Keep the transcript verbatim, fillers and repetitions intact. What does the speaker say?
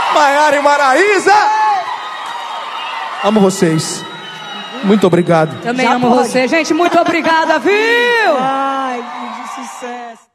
Maiara e Maraísa. Amo vocês. Muito obrigado. Também Já amo pode. você, gente. Muito obrigada, viu? Ai, que sucesso.